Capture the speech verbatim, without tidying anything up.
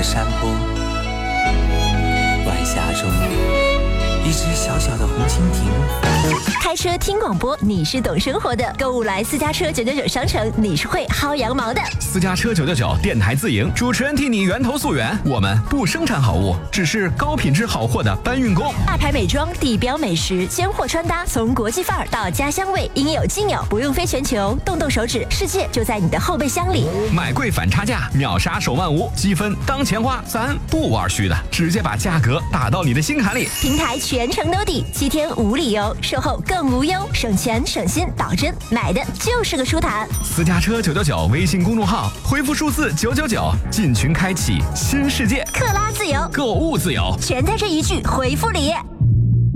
山坡，晚霞中一只小小的红蜻蜓。 开车听广播，你是懂生活的；购物来私家车九九九商城，你是会薅羊毛的。 私家车九九九电台自营，主持人替你源头溯源。我们不生产好物，只是高品质好货的搬运工。 大牌美妆、地标美食、鲜货穿搭，从国际范儿到家乡味，应有尽有，不用飞全球，动动手指，世界就在你的后备箱里。 买贵反差价，秒杀手慢无，积分当钱花，咱不玩虚的，直接把价格打到你的心坎里。 平台全程兜底，七天无理由，售后更无忧，省钱省心，保真，买的就是个舒坦。 私家车九九九微信公众号，回复数字九九九，进群开启新世界， 克拉自由， 购物自由， 全在这一句回复里。